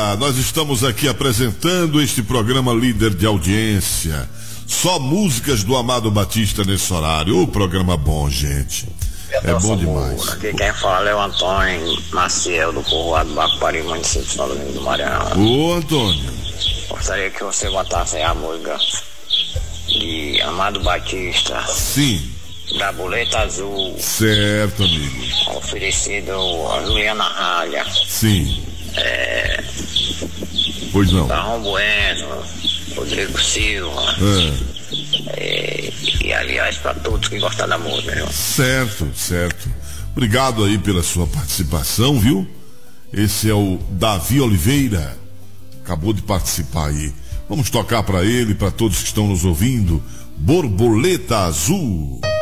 dia, nós estamos aqui apresentando este programa líder de audiência. Só músicas do Amado Batista nesse horário. O programa bom, gente. É bom demais. Aqui quem fala é o Antônio Maciel, do povoado Bacupari, município de São Domingos do Maranhão. Ô, Antônio. Gostaria que você botasse a música de Amado Batista. Sim. Da Boleta Azul. Certo, amigo. Oferecido a Juliana Ralha. Sim. Pois não. Barrão Bueno, Rodrigo Silva. E aliás, para todos que gostam da música, viu? Certo. Obrigado aí pela sua participação, viu? Esse é o Davi Oliveira. Acabou de participar aí. Vamos tocar para ele, para todos que estão nos ouvindo. Borboleta Azul.